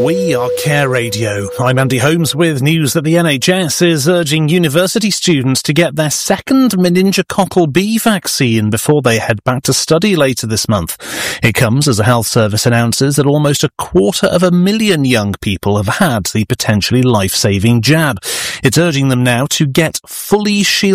We are Care Radio. I'm Andy Holmes with news that the NHS is urging university students to get their second meningococcal B vaccine before they head back to study later this month. It comes as the Health Service announces that almost 250,000 young people have had the potentially life-saving jab. It's urging them now to get fully shielded